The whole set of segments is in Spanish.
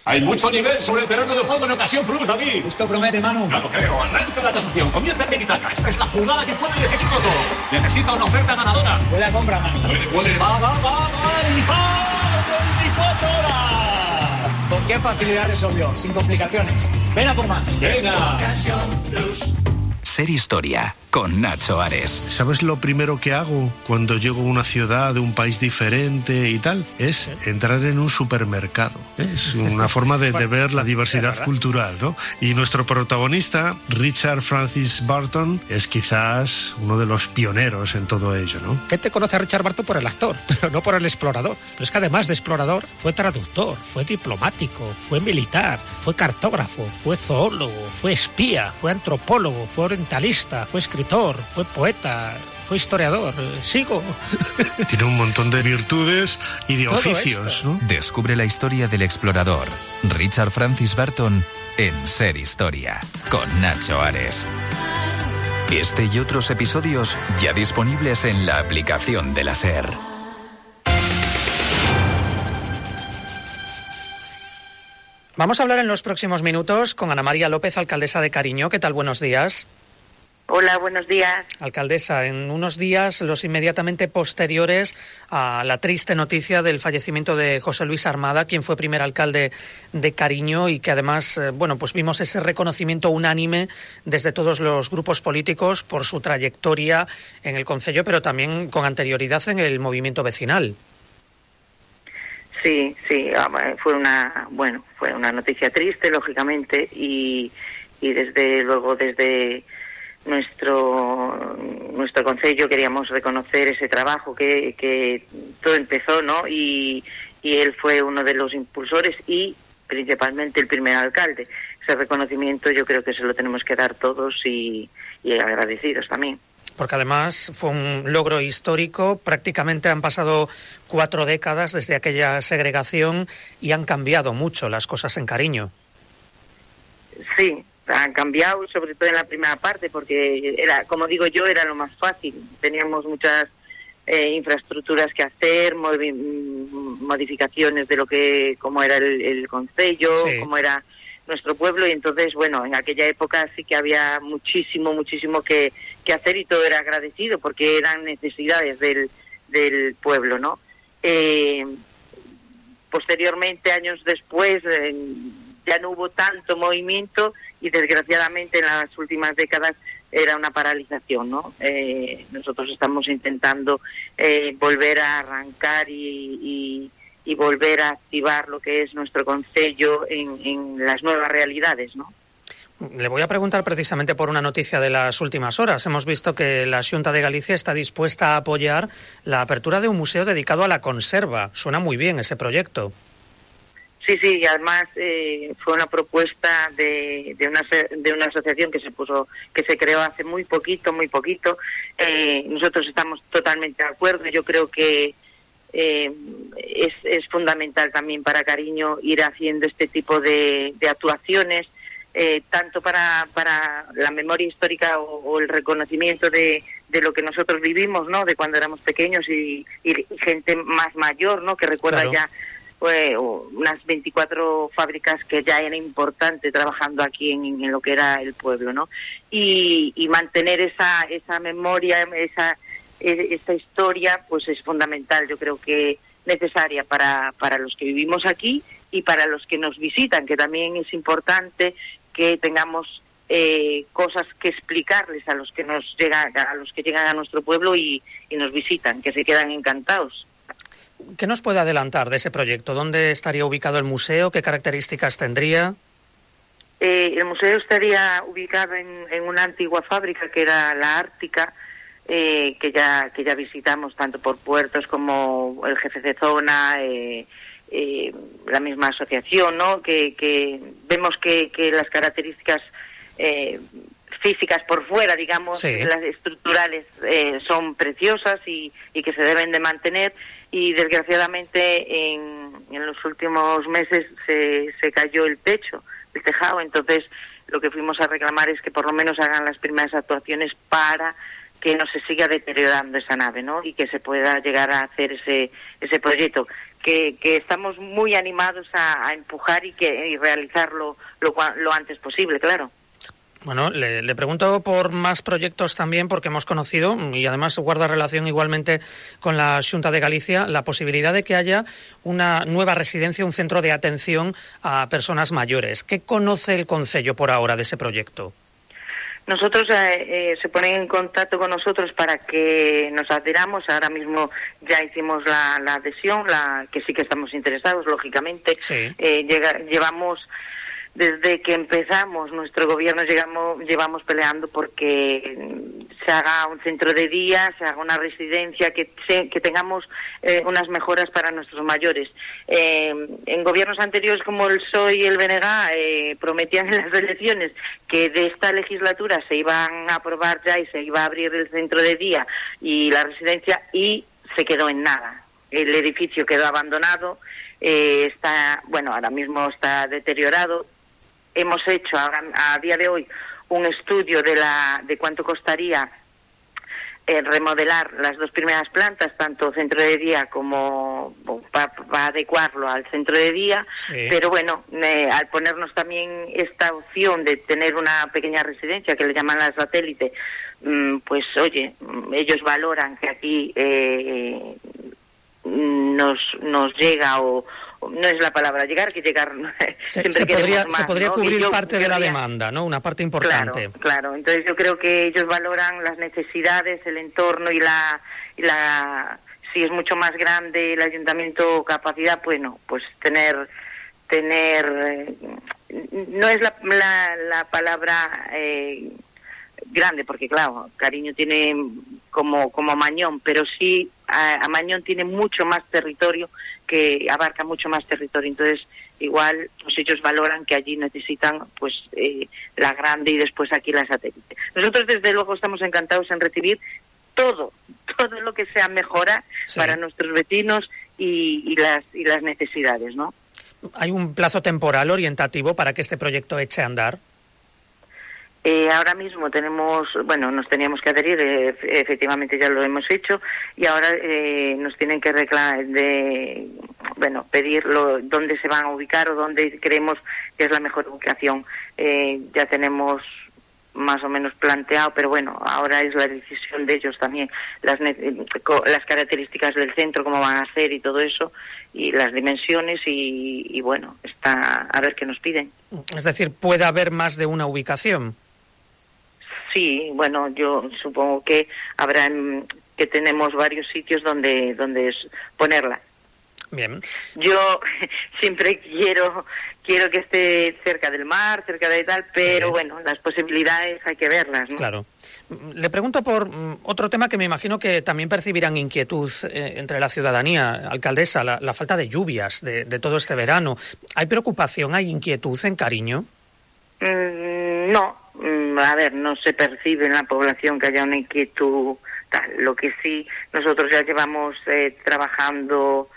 Hay mucho nivel sobre el terreno de juego en Ocasión Plus, David. Esto promete, Manu. Ya lo creo. Arranca la tasación. Comienza el tiki-taka. Esta es la jugada que puede decidir todo. Necesita una oferta ganadora. Buena compra, Manu. Puede. Va. ¡El 24 horas! ¿Con qué facilidad resolvió? Sin complicaciones. Ven a por más. Venga. Ocasión Plus. Ser Historia, con Nacho Ares. ¿Sabes lo primero que hago cuando llego a una ciudad de un país diferente y tal? Es entrar en un supermercado. Es una forma de ver la diversidad cultural, ¿no? Y nuestro protagonista, Richard Francis Burton, es quizás uno de los pioneros en todo ello, ¿no? Gente conoce a Richard Burton por el actor, pero no por el explorador. Pero es que además de explorador, fue traductor, fue diplomático, fue militar, fue cartógrafo, fue zoólogo, fue espía, fue antropólogo, fue orientalista, fue escritor, fue poeta, fue historiador. Sigo. Tiene un montón de virtudes y de Todo oficios, ¿no? Descubre la historia del explorador, Richard Francis Burton, en Ser Historia, con Nacho Ares. Este y otros episodios ya disponibles en la aplicación de la SER. Vamos a hablar en los próximos minutos con Ana María López, alcaldesa de Cariño. ¿Qué tal? Buenos días. Hola, buenos días. Alcaldesa, en unos días, los inmediatamente posteriores a la triste noticia del fallecimiento de José Luis Armada, quien fue primer alcalde de Cariño y que además, pues vimos ese reconocimiento unánime desde todos los grupos políticos por su trayectoria en el concello, pero también con anterioridad en el movimiento vecinal. Sí, fue una noticia triste, lógicamente, y desde luego desde nuestro concello queríamos reconocer ese trabajo que todo empezó, ¿no? Y él fue uno de los impulsores y principalmente el primer alcalde. Ese reconocimiento yo creo que se lo tenemos que dar todos y agradecidos también. Porque además fue un logro histórico, prácticamente han pasado 4 décadas desde aquella segregación y han cambiado mucho las cosas en Cariño. Sí, han cambiado, sobre todo en la primera parte, porque era, como digo yo, era lo más fácil. Teníamos muchas infraestructuras que hacer, modificaciones de cómo era el concello, sí, cómo era nuestro pueblo, y entonces, bueno, en aquella época sí que había muchísimo que hacer y todo era agradecido porque eran necesidades del pueblo, ¿no? Posteriormente, años después, ya no hubo tanto movimiento y desgraciadamente en las últimas décadas era una paralización, ¿no? Nosotros estamos intentando volver a arrancar y volver a activar lo que es nuestro concello en las nuevas realidades, ¿no? Le voy a preguntar precisamente por una noticia de las últimas horas. Hemos visto que la Xunta de Galicia está dispuesta a apoyar la apertura de un museo dedicado a la conserva. Suena muy bien ese proyecto. Sí, y además fue una propuesta de una asociación que se creó hace muy poquito. Nosotros estamos totalmente de acuerdo. Yo creo que es fundamental también para Cariño ir haciendo este tipo de actuaciones, tanto para la memoria histórica o el reconocimiento de lo que nosotros vivimos, ¿no? De cuando éramos pequeños y gente más mayor, ¿no? Que recuerda, claro, ya unas 24 fábricas que ya era importante trabajando aquí en lo que era el pueblo, ¿no? Y mantener esa memoria, esa historia, pues es fundamental. Yo creo que necesaria para los que vivimos aquí y para los que nos visitan, que también es importante que tengamos cosas que explicarles a los que llegan a nuestro pueblo y nos visitan, que se quedan encantados. ¿Qué nos puede adelantar de ese proyecto? ¿Dónde estaría ubicado el museo? ¿Qué características tendría? El museo estaría ubicado en una antigua fábrica que era la Ártica, que ya visitamos tanto por puertos como el jefe de zona, la misma asociación, ¿no? Que vemos que las características físicas por fuera, digamos, sí, las estructurales son preciosas y que se deben de mantener, y desgraciadamente en los últimos meses se cayó el tejado, entonces lo que fuimos a reclamar es que por lo menos hagan las primeras actuaciones para que no se siga deteriorando esa nave, ¿no? Y que se pueda llegar a hacer ese proyecto, estamos muy animados a empujar y realizarlo lo antes posible, claro. Bueno, le pregunto por más proyectos también, porque hemos conocido, y además guarda relación igualmente con la Xunta de Galicia, la posibilidad de que haya una nueva residencia, un centro de atención a personas mayores. ¿Qué conoce el concello por ahora de ese proyecto? Nosotros se ponen en contacto con nosotros para que nos adheramos. Ahora mismo ya hicimos la adhesión, que sí que estamos interesados, lógicamente. Sí. Llevamos... Desde que empezamos nuestro gobierno llevamos peleando porque se haga un centro de día, se haga una residencia, que tengamos unas mejoras para nuestros mayores. En gobiernos anteriores como el PSOE y el BNG prometían en las elecciones que de esta legislatura se iban a aprobar ya y se iba a abrir el centro de día y la residencia, y se quedó en nada. El edificio quedó abandonado, ahora mismo está deteriorado. Hemos hecho a día de hoy un estudio de cuánto costaría remodelar las 2 primeras plantas, tanto centro de día como para adecuarlo al centro de día. Sí. Pero bueno, al ponernos también esta opción de tener una pequeña residencia que le llaman la satélite, pues oye, ellos valoran que aquí nos llega no es la palabra llegar, que llegar Se más, podría ¿no? cubrir parte de la demanda, ¿no? Una parte importante. Claro. Entonces yo creo que ellos valoran las necesidades, el entorno y si es mucho más grande el ayuntamiento capacidad, bueno, pues tener no es la palabra grande, porque claro, Cariño tiene como Mañón, pero sí a Mañón tiene mucho más territorio, que abarca mucho más territorio. Entonces igual pues ellos valoran que allí necesitan pues la grande y después aquí la satélite. Nosotros desde luego estamos encantados en recibir todo lo que sea mejora para nuestros vecinos y las necesidades, ¿no? ¿Hay un plazo temporal orientativo para que este proyecto eche a andar? Ahora mismo nos teníamos que adherir, efectivamente ya lo hemos hecho, y ahora nos tienen que pedir dónde se van a ubicar o dónde creemos que es la mejor ubicación. Ya tenemos más o menos planteado, pero bueno, ahora es la decisión de ellos también, las características del centro, cómo van a ser y todo eso, y las dimensiones, y bueno, está a ver qué nos piden. Es decir, ¿puede haber más de una ubicación? Sí, bueno, yo supongo que que tenemos varios sitios donde ponerla. Bien. Yo siempre quiero que esté cerca del mar, cerca de tal, pero bueno, las posibilidades hay que verlas, ¿no? Claro. Le pregunto por otro tema que me imagino que también percibirán inquietud entre la ciudadanía, alcaldesa, la falta de lluvias de todo este verano. ¿Hay preocupación, hay inquietud en Cariño? No. A ver, no se percibe en la población que haya una inquietud tal. Lo que sí, nosotros ya llevamos trabajando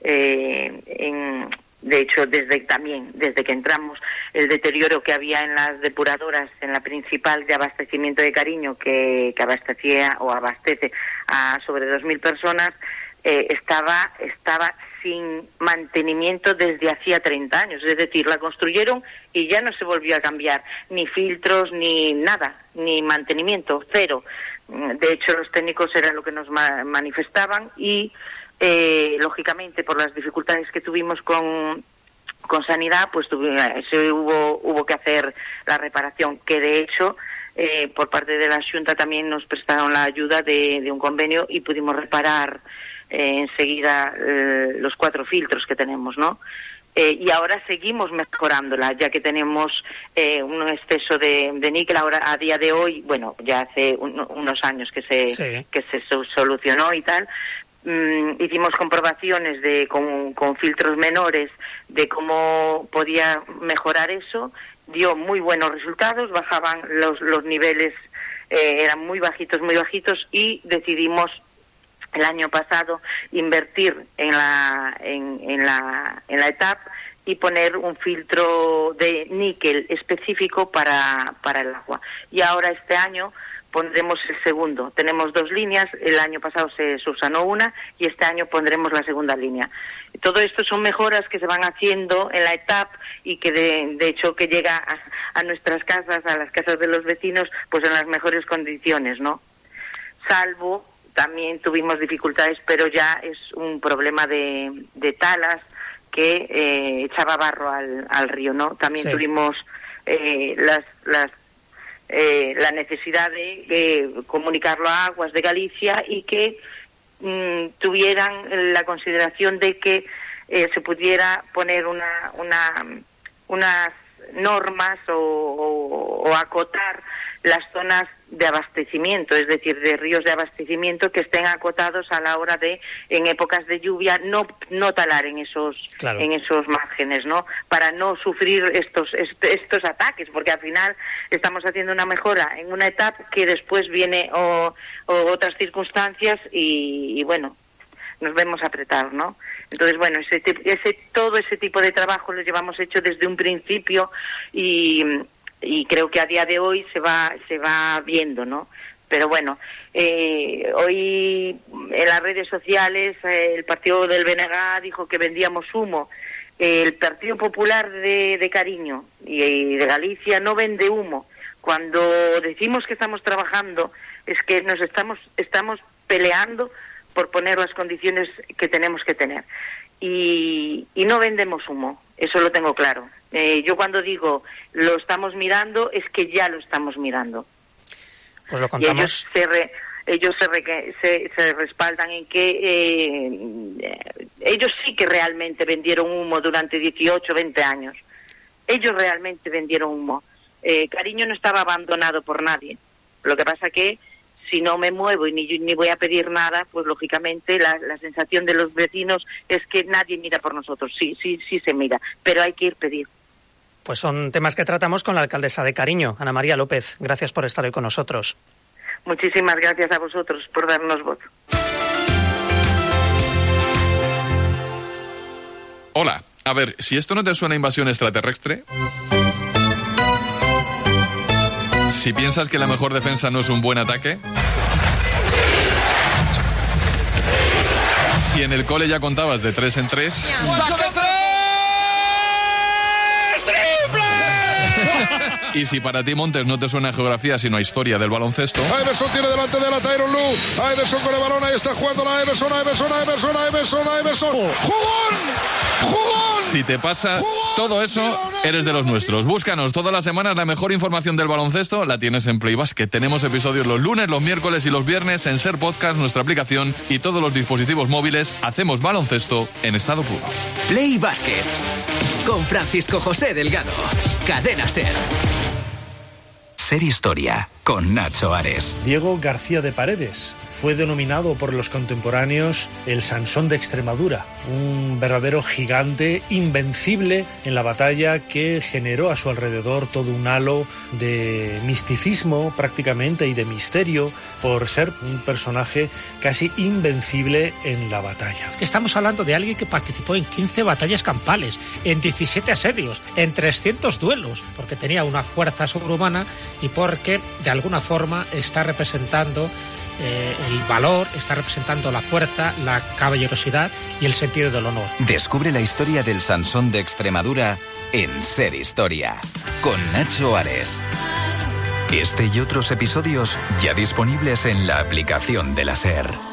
de hecho, desde que entramos, el deterioro que había en las depuradoras, en la principal de abastecimiento de Cariño, que abastecía o abastece a sobre 2.000 personas, estaba sin mantenimiento desde hacía 30 años. Es decir, la construyeron y ya no se volvió a cambiar, ni filtros, ni nada, ni mantenimiento, cero. De hecho, los técnicos eran lo que nos manifestaban y, lógicamente, por las dificultades que tuvimos con Sanidad, pues hubo que hacer la reparación, que de hecho, por parte de la Xunta también nos prestaron la ayuda de un convenio y pudimos reparar enseguida los 4 filtros que tenemos, ¿no? Y ahora seguimos mejorándola, ya que tenemos un exceso de níquel. Ahora, a día de hoy, bueno, ya hace unos años que se solucionó y tal. Hicimos comprobaciones con filtros menores de cómo podía mejorar eso. Dio muy buenos resultados, bajaban los niveles, eran muy bajitos, y decidimos el año pasado invertir en la etapa y poner un filtro de níquel específico para el agua. Y ahora este año pondremos el segundo. Tenemos 2 líneas, el año pasado se subsanó una y este año pondremos la segunda línea. Todo esto son mejoras que se van haciendo en la etapa y que de hecho que llega a nuestras casas, a las casas de los vecinos, pues en las mejores condiciones, ¿no? Salvo, también tuvimos dificultades, pero ya es un problema de talas que echaba barro al río, ¿no? También tuvimos la necesidad de comunicarlo a Aguas de Galicia y que tuvieran la consideración de que se pudiera poner unas normas o acotar las zonas de abastecimiento, es decir, de ríos de abastecimiento que estén acotados a la hora de, en épocas de lluvia, no talar en esos márgenes, ¿no? Para no sufrir estos ataques, porque al final estamos haciendo una mejora en una etapa que después viene o otras circunstancias y bueno, nos vemos apretados, ¿no? Entonces, bueno, todo ese tipo de trabajo lo llevamos hecho desde un principio y creo que a día de hoy se va viendo, ¿no? Pero bueno, hoy en las redes sociales el partido del BNG dijo que vendíamos humo. El Partido Popular de Cariño y de Galicia no vende humo. Cuando decimos que estamos trabajando es que nos estamos peleando por poner las condiciones que tenemos que tener. Y no vendemos humo, eso lo tengo claro. Yo cuando digo lo estamos mirando, es que ya lo estamos mirando. Pues lo contamos. Y ellos se respaldan en que ellos sí que realmente vendieron humo durante 18, 20 años. Ellos realmente vendieron humo. Cariño no estaba abandonado por nadie. Lo que pasa que si no me muevo y ni voy a pedir nada, pues lógicamente la sensación de los vecinos es que nadie mira por nosotros. Sí se mira, pero hay que ir a pedir. Pues son temas que tratamos con la alcaldesa de Cariño, Ana María López. Gracias por estar hoy con nosotros. Muchísimas gracias a vosotros por darnos voz. Hola, a ver, si esto no te suena a invasión extraterrestre... Si piensas que la mejor defensa no es un buen ataque... Si en el cole ya contabas de 3 en 3... ¡Saque 3! ¡Triple! Y si para ti, Montes, no te suena a geografía sino a historia del baloncesto... Everson tiene delante de la Tyronn Lue. Everson con el balón, ahí está jugando la Everson. ¡Jugón! Si te pasa todo eso, eres de los nuestros. Búscanos todas las semanas, la mejor información del baloncesto la tienes en Play Basket. Tenemos episodios los lunes, los miércoles y los viernes en Ser Podcast, nuestra aplicación y todos los dispositivos móviles. Hacemos baloncesto en estado puro. Play Basket con Francisco José Delgado. Cadena Ser. Ser Historia con Nacho Ares. Diego García de Paredes fue denominado por los contemporáneos el Sansón de Extremadura, un verdadero gigante invencible en la batalla que generó a su alrededor todo un halo de misticismo prácticamente y de misterio por ser un personaje casi invencible en la batalla. Estamos hablando de alguien que participó en 15 batallas campales, en 17 asedios, en 300 duelos, porque tenía una fuerza sobrehumana y porque de alguna forma está representando el valor, está representando la fuerza, la caballerosidad y el sentido del honor. Descubre la historia del Sansón de Extremadura en Ser Historia, con Nacho Ares. Este y otros episodios ya disponibles en la aplicación de la Ser.